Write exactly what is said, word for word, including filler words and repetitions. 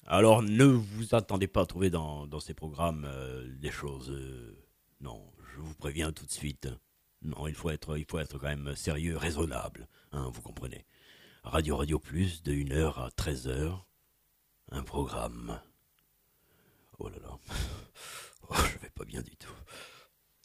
Alors ne vous attendez pas à trouver dans, dans ces programmes euh, des choses. euh, non, je vous préviens tout de suite. Non, il faut être, il faut être quand même sérieux, raisonnable. Hein, vous comprenez. Radio Radio Plus, de une heure à treize heures, un programme. Oh là là. Oh, je vais pas bien du tout.